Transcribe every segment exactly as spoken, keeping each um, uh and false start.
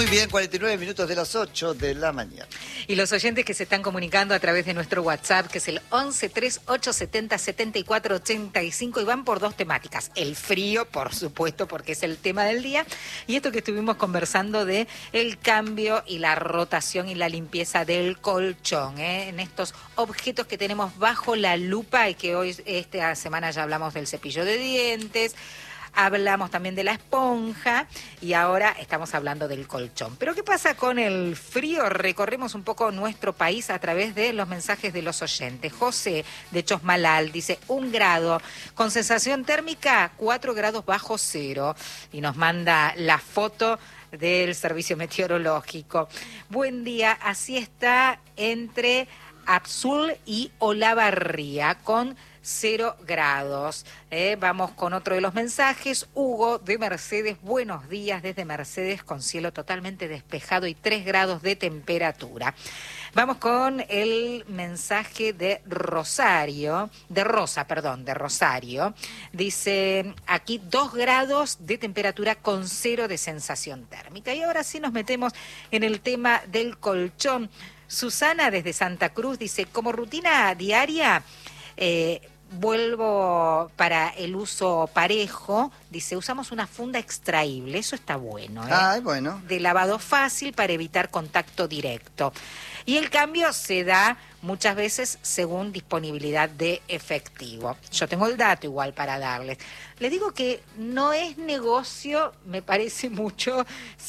Muy bien, cuarenta y nueve minutos de las ocho de la mañana. Y los oyentes que se están comunicando a través de nuestro WhatsApp, que es el once treinta y ocho setenta setenta y cuatro ochenta y cinco, y van por dos temáticas. El frío, por supuesto, porque es el tema del día, y esto que estuvimos conversando de el cambio y la rotación y la limpieza del colchón, ¿eh? En estos objetos que tenemos bajo la lupa, y que hoy, esta semana ya hablamos del cepillo de dientes, hablamos también de la esponja y ahora estamos hablando del colchón. Pero ¿qué pasa con el frío? Recorremos un poco nuestro país a través de los mensajes de los oyentes. José de Chosmalal dice un grado, con sensación térmica cuatro grados bajo cero, y nos manda la foto del servicio meteorológico. Buen día, así está entre Absul y Olavarría, con cero grados. Eh, vamos con otro de los mensajes. Hugo de Mercedes, buenos días desde Mercedes, con cielo totalmente despejado y tres grados de temperatura. Vamos con el mensaje de Rosario, de Rosa, perdón, de Rosario. Dice, aquí dos grados de temperatura con cero de sensación térmica. Y ahora sí nos metemos en el tema del colchón. Susana desde Santa Cruz dice, como rutina diaria, eh, vuelvo para el uso parejo, dice, usamos una funda extraíble, eso está bueno, ¿eh? Ah, bueno. De lavado fácil para evitar contacto directo. Y el cambio se da muchas veces según disponibilidad de efectivo. Yo tengo el dato igual para darles. Les digo que no es negocio, me parece mucho,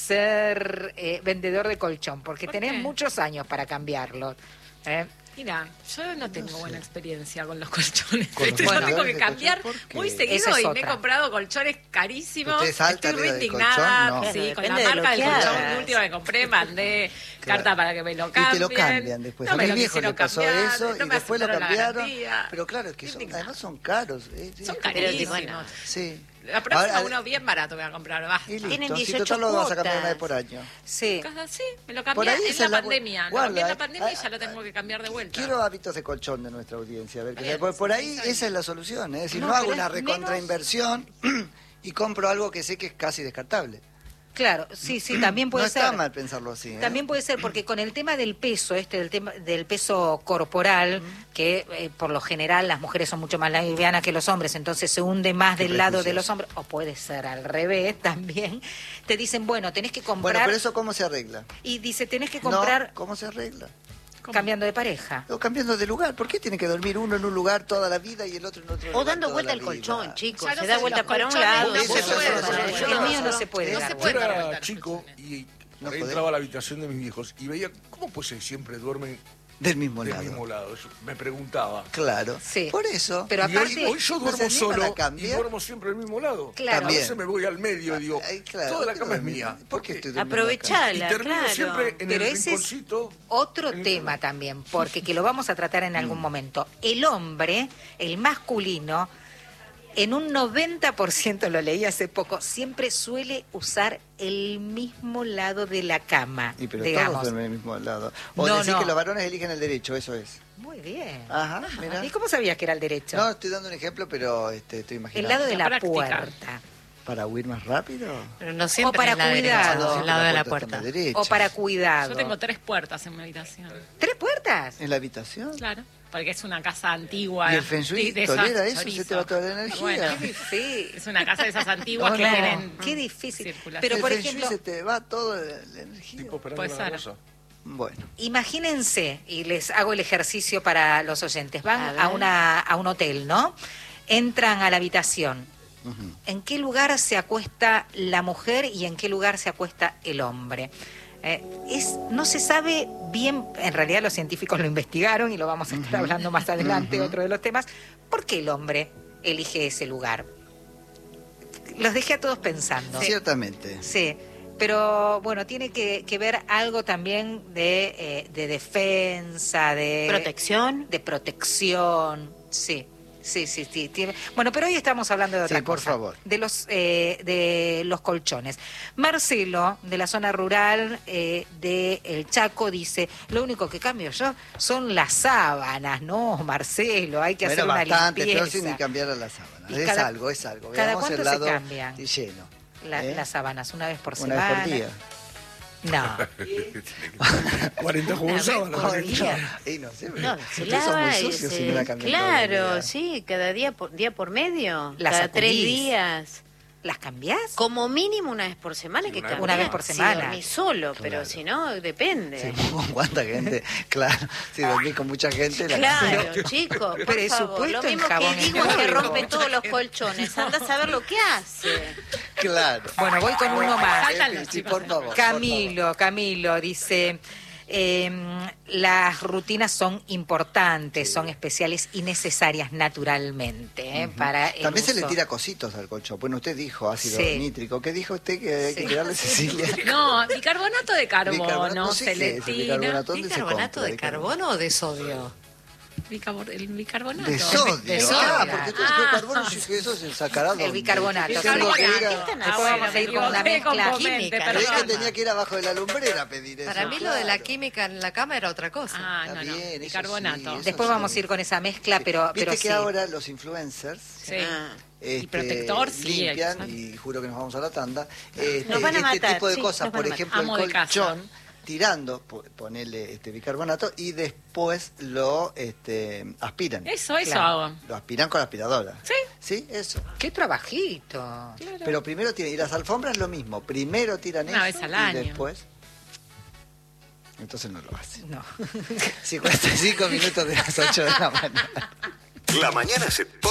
ser eh, vendedor de colchón, porque tenés muchos años para cambiarlo, ¿eh? Mira, yo no tengo no sé. buena experiencia con los colchones. Con los yo bueno, tengo que cambiar muy seguido y me he comprado colchones carísimos. Estoy re indignada. No. Sí, con la marca del colchón último que compré, mandé claro. carta para que me lo cambien. Y te lo cambian después. No a mi viejo le pasó cambiar, eso y después lo cambiaron. Pero claro, es que son, además son caros. Eh, son carísimos. Sí. La próxima ahora, uno bien barato me va a comprar. Va. Y listo. Tienen dieciocho si total lo vas a cambiar una vez por año. Sí. Sí, me lo cambié en la, la pandemia. Guarda, lo cambié en la pandemia eh, y ya lo tengo que cambiar de vuelta. Quiero hábitos de colchón de nuestra audiencia. A ver, Bien, por, por ahí esa es la solución. Es decir, no, no hago una recontrainversión menos... y compro algo que sé que es casi descartable. Claro, sí, sí, también puede no ser. No está mal pensarlo así. ¿eh? También puede ser, porque con el tema del peso, este, del tema del peso corporal, mm. que eh, por lo general las mujeres son mucho más livianas que los hombres, entonces se hunde más Qué del lado de los hombres, o puede ser al revés también, te dicen, bueno, tenés que comprar... Bueno, pero eso ¿cómo se arregla? Y dice, tenés que comprar... No, ¿cómo se arregla? ¿Cómo? Cambiando de pareja. O cambiando de lugar. ¿Por qué tiene que dormir uno en un lugar toda la vida y el otro en otro lugar? O dando toda vuelta la al colchón, vida? chicos. Ya no se da sé, vuelta para un lado. No se se puede. El mío no se puede. No dar se puede. Yo dar era vuelta. chico y No por ahí entraba a la habitación de mis viejos y veía cómo pues siempre duermen del mismo del lado. mismo lado. Eso me preguntaba. Claro. Sí. Por eso. Pero y aparte, hoy, hoy yo duermo ¿no se animan solo a cambiar? y duermo siempre del mismo lado. Claro. A veces me voy al medio y digo, Ay, claro, toda la ¿por qué cama es dormís? mía. ¿Por qué Porque- estoy durmiendo acá? Y Aprovechala, termino claro. siempre en Pero el ese es rinconcito. otro en el- tema también, porque que lo vamos a tratar en algún momento. El hombre, el masculino, en un noventa por ciento, lo leí hace poco, siempre suele usar el mismo lado de la cama, Y pero digamos. todos duermen del mismo lado. O No, decir no. que los varones eligen el derecho, eso es. Muy bien. Ajá, mira. ¿Y cómo sabías que era el derecho? No, estoy dando un ejemplo, pero este, estoy el imaginando. lado de La la práctica. puerta. ¿Para huir más rápido? Pero no siempre O para es la cuidado. derecha, el lado de la está puerta. en la derecha. O para cuidado. Yo tengo tres puertas en mi habitación. ¿Tres puertas? ¿En la habitación? Claro. Porque es una casa antigua. ¿Y el Feng Shui de- de esas tolera eso? chorizo. Se te va toda la energía. Bueno, Qué difícil. es una casa de esas antiguas No, que no. tienen Qué difícil. circulación. Pero, el por Feng Shui ejemplo, se te va toda la energía. Tipo esperando Puede una ser. cosa. Bueno. imagínense, y les hago el ejercicio para los oyentes, van A a, ver. una, a un hotel, ¿no? Entran a la habitación. Ujú. ¿En qué lugar se acuesta la mujer y en qué lugar se acuesta el hombre? Eh, es, no se sabe bien, en realidad los científicos lo investigaron y lo vamos a estar hablando más adelante, Ujú. otro de los temas, ¿por qué el hombre elige ese lugar? Los dejé a todos pensando. Ciertamente. Sí, pero bueno, tiene que, que ver algo también de, eh, de defensa, de Protección. de protección, sí. Sí, sí, sí. Tiene... Bueno, pero hoy estamos hablando de otra Sí, por cosa. favor. De los, eh, de los colchones. Marcelo, de la zona rural eh, de El Chaco, dice, lo único que cambio yo son las sábanas. No, Marcelo, hay que Bueno, hacer una bastante, pero limpieza. sin cambiar a las sábanas. Y Es cada- algo, es algo. ¿cada Veamos cuánto el se lado cambian? lleno. La- ¿eh? Las sábanas, una vez por Una semana. vez por día. No. cuarenta jugos sábado. Y no sé, no, se lava y se... Claro, sí, cada día por, día por medio, Las cada sacudís. tres días. ¿Las cambiás? Como mínimo una vez por semana sí, que una, cambiás. una vez por semana. Si dormís solo, claro. Pero si no, depende. Sí, ¿con cuánta gente? Claro, si dormís con mucha gente... La claro, pero, chicos, por favor. Lo mismo que digo que rompe todos los colchones. Anda a saber lo que hace. Claro. Bueno, voy con uno más. Sí, por favor, Camilo, por favor. Camilo dice... Eh, las rutinas son importantes, son especiales y necesarias naturalmente. ¿eh? Uh-huh. Para el También uso. Se le tira cositos al colchón. Bueno, usted dijo ácido sí. nítrico. ¿Qué dijo usted que hay sí. que tirarle, Cecilia? No, bicarbonato de carbono. Bicarbonato, no sé se le es, tira. ¿Bicarbonato, ¿Bicarbonato de carbono o de sodio? Bicarbor el bicarbonato. De sodio. De sodio. Ah, porque todo ah. el carbono, eso se sacará. El bicarbonato. Después ah, vamos a ir con una mezcla química. Creí que tenía que ir abajo de la lumbrera a pedir eso. Para mí claro. lo de la química en la cama era otra cosa. Ah, Está no, bien, no. Bicarbonato. Sí, Después sí. vamos a ir con esa mezcla, sí. pero, Viste pero que sí. ahora los influencers sí. este, y protector, sí, limpian, exacto. y juro que nos vamos a la tanda, este, nos van a este matar, tipo de sí, cosas, por ejemplo Amo el de colchón, casa. tirando, ponerle este bicarbonato y después lo este, aspiran. Eso, eso claro. hago. Lo aspiran con la aspiradora. Sí. Sí, eso. Qué trabajito. Claro. Pero primero tiran, y las alfombras lo mismo, primero tiran Una eso vez al y año. después... Entonces no lo hacen. No. cincuenta y cinco minutos de las ocho de la mañana. La mañana se